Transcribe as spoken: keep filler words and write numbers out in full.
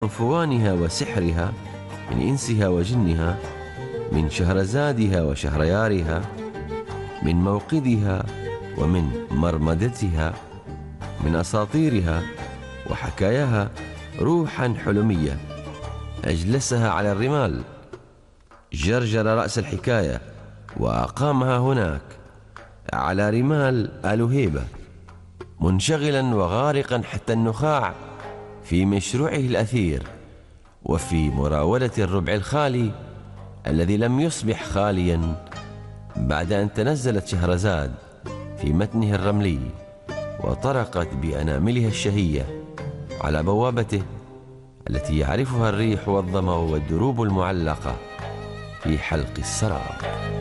عنفوانها وسحرها، من إنسها وجنها، من شهرزادها وشهريارها، من موقدها ومن مرمدتها، من أساطيرها وحكاياها، روحا حلمية أجلسها على الرمال، جرجر رأس الحكاية وأقامها هناك على رمال آل هيبة، منشغلا وغارقا حتى النخاع في مشروعه الأثير، وفي مراودة الربع الخالي الذي لم يصبح خاليا بعد أن تنزلت شهرزاد في متنه الرملي وطرقت بأناملها الشهية على بوابته التي يعرفها الريح والظما والدروب المعلقة في حلق السراب.